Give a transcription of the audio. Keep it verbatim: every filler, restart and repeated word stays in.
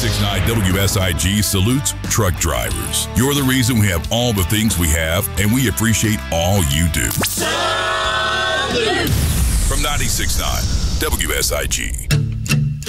ninety-six point nine W S I G salutes truck drivers. You're the reason we have all the things we have, and we appreciate all you do. Salute! From ninety-six point nine W S I G.